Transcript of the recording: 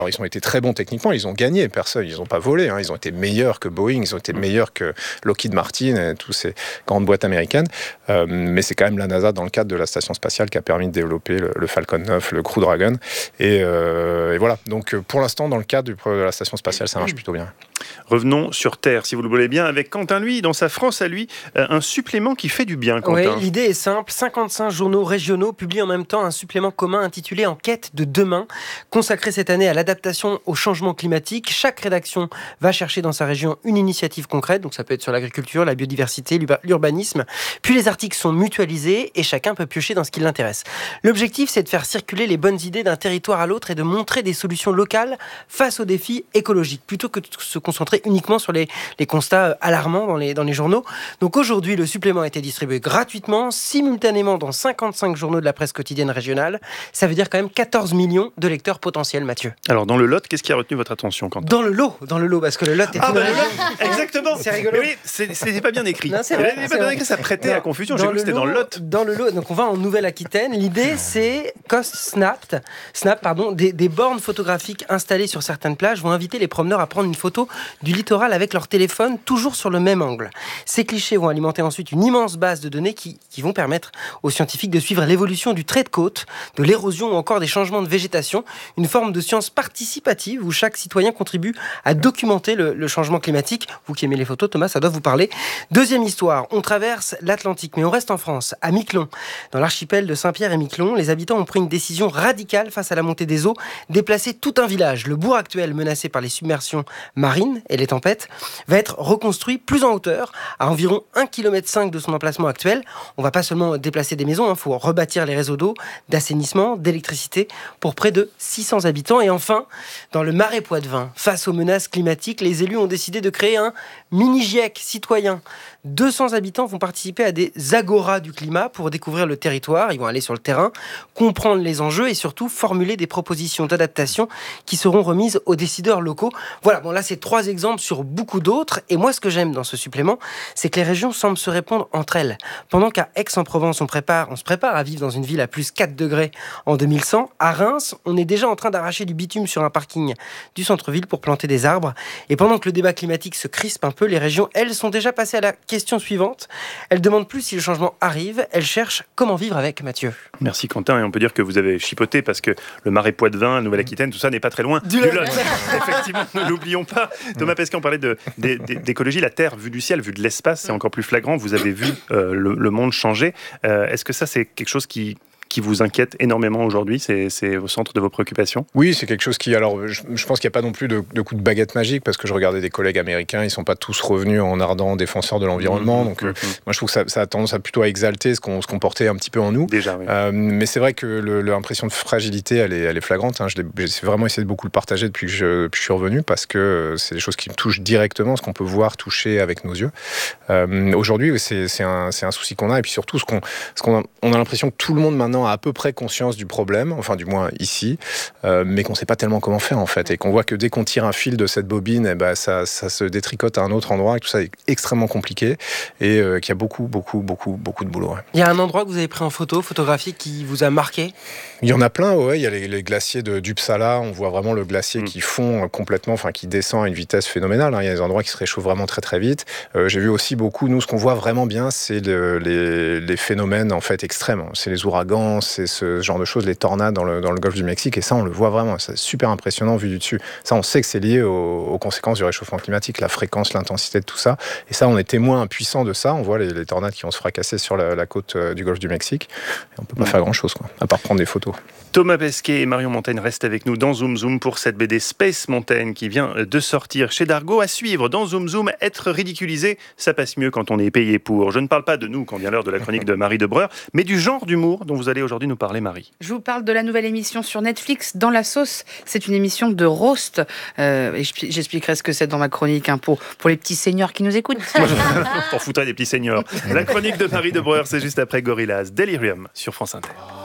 Alors, ils ont été très bons techniquement, ils ont gagné, personne, ils n'ont pas volé, hein, ils ont été meilleurs que Boeing, ils ont été meilleurs que Lockheed Martin et toutes ces grandes boîtes américaines, mais c'est quand même la NASA dans le cadre de la station spatiale qui a permis de développer le Falcon 9, le Crew Dragon, et voilà. Donc pour l'instant, dans le cadre de la station spatiale, ça marche plutôt bien. Revenons sur Terre, si vous le voulez bien, avec Quentin, lui, dans sa France à lui, un supplément qui fait du bien, Quentin. Oui, l'idée est simple, 55 journaux régionaux publient en même temps un supplément commun intitulé « En quête de demain », consacré cette année à l'adaptation au changement climatique. Chaque rédaction va chercher dans sa région une initiative concrète, donc ça peut être sur l'agriculture, la biodiversité, l'urbanisme. Puis les articles sont mutualisés et chacun peut piocher dans ce qui l'intéresse. L'objectif, c'est de faire circuler les bonnes idées d'un territoire à l'autre et de montrer des solutions locales face aux défis écologiques, plutôt que de se concentrer uniquement sur les constats alarmants dans les journaux. Donc aujourd'hui, le supplément a été distribué gratuitement, simultanément dans 55 journaux de la presse quotidienne régionale. Ça veut dire quand même 14 millions de lecteurs potentiels, Mathieu. Alors dans le Lot, qu'est-ce qui a retenu votre attention, Quentin ? Dans le lot, parce que le Lot est une région. Exactement. C'est rigolo. Mais oui, c'était pas bien écrit. Non, c'est vrai, pas bien écrit, ça prêtait à confusion. J'ai vu que c'était dans le Lot. Dans le Lot, donc on va en Nouvelle-Aquitaine. L'idée, c'est des bornes photographiques installées sur certaines plages vont inviter les promeneurs à prendre une photo du littoral avec leur téléphone, toujours sur le même angle. Ces clichés vont alimenter ensuite une immense base de données qui vont permettre aux scientifiques de suivre l'évolution du trait de côte, de l'érosion ou encore des changements de végétation. Une forme de science participative où chaque citoyen contribue à documenter le changement climatique. Vous qui aimez les photos, Thomas, ça doit vous parler. Deuxième histoire, on traverse l'Atlantique, mais on reste en France, à Miquelon. Dans l'archipel de Saint-Pierre et Miquelon, les habitants ont pris une décision radicale face à la montée des eaux, déplacer tout un village. Le bourg actuel, menacé par les submersions marines et les tempêtes, va être reconstruit plus en hauteur, à environ 1,5 km de son emplacement actuel. On ne va pas seulement déplacer des maisons, il faut rebâtir les réseaux d'eau, d'assainissement, d'électricité pour près de 600 habitants. Et enfin, dans le Marais Poitevin, face aux menaces climatiques, les élus ont décidé de créer un mini-GIEC citoyen. 200 habitants vont participer à des agoras du climat pour découvrir le territoire. Ils vont aller sur le terrain, comprendre les enjeux et surtout formuler des propositions d'adaptation qui seront remises aux décideurs locaux. Voilà, bon là c'est 3 exemples sur beaucoup d'autres. Et moi ce que j'aime dans ce supplément, c'est que les régions semblent se répondre entre elles. Pendant qu'à Aix-en-Provence, on se prépare à vivre dans une ville à plus 4 degrés en 2100, à Reims, on est déjà en train d'arracher du bitume sur un parking du centre-ville pour planter des arbres. Et pendant que le débat climatique se crispe un peu, les régions, elles, sont déjà passées à la question suivante. Elles ne demandent plus si le changement arrive, elles cherchent comment vivre avec, Mathieu. Merci Quentin, et on peut dire que vous avez chipoté parce que le Marais Poitevin, la Nouvelle-Aquitaine, tout ça n'est pas très loin du Lot. Effectivement, ne l'oublions pas. Thomas Pesquet, on parlait d'écologie, la Terre vue du ciel, vue de l'espace, c'est encore plus flagrant. Vous avez vu le monde changer. Est-ce que ça, c'est quelque chose qui vous inquiète énormément aujourd'hui, c'est au centre de vos préoccupations ? Oui, c'est quelque chose qui... Alors, je pense qu'il n'y a pas non plus de coup de baguette magique, parce que je regardais des collègues américains, ils ne sont pas tous revenus en ardents défenseurs de l'environnement. Donc, moi, je trouve que ça a tendance à plutôt à exalter ce qu'on portait un petit peu en nous. Déjà, oui. Mais c'est vrai que l'impression de fragilité, elle est flagrante. Hein. J'ai vraiment essayé de beaucoup le partager depuis que je suis revenu, parce que c'est des choses qui me touchent directement, ce qu'on peut voir, toucher avec nos yeux. Aujourd'hui, c'est un souci qu'on a, et puis surtout, on a l'impression que tout le monde maintenant a à peu près conscience du problème, enfin du moins ici, mais qu'on ne sait pas tellement comment faire en fait, et qu'on voit que dès qu'on tire un fil de cette bobine, ça se détricote à un autre endroit, et que tout ça est extrêmement compliqué, et qu'il y a beaucoup de boulot. Ouais. Il y a un endroit que vous avez pris en photographie qui vous a marqué ? Il y en a plein, ouais. Il y a les glaciers d'Uppsala, on voit vraiment le glacier qui fond complètement, enfin qui descend à une vitesse phénoménale. Hein. Il y a des endroits qui se réchauffent vraiment très très vite. J'ai vu aussi beaucoup, nous ce qu'on voit vraiment bien, c'est les phénomènes en fait extrêmes. C'est les ouragans, c'est ce genre de choses, les tornades dans le golfe du Mexique, et ça on le voit vraiment, c'est super impressionnant vu du dessus. Ça on sait que c'est lié aux conséquences du réchauffement climatique, la fréquence, l'intensité de tout ça, et ça on est témoin impuissant de ça. On voit les tornades qui vont se fracasser sur la côte du golfe du Mexique, et on peut pas faire grand chose, à part prendre des photos. Thomas Pesquet et Marion Montaigne restent avec nous dans Zoom Zoom pour cette BD Space Mountain qui vient de sortir chez Dargaud. À suivre dans Zoom Zoom, être ridiculisé, ça passe mieux quand on est payé pour. Je ne parle pas de nous quand vient l'heure de la chronique de Marie Debreur, mais du genre d'humour dont vous allez aujourd'hui nous parler, Marie. Je vous parle de la nouvelle émission sur Netflix, Dans la sauce. C'est une émission de roast. Et j'expliquerai ce que c'est dans ma chronique pour les petits seniors qui nous écoutent. Pour foutre des petits seniors. La chronique de Marie Debreur, c'est juste après Gorillaz, Delirium sur France Inter.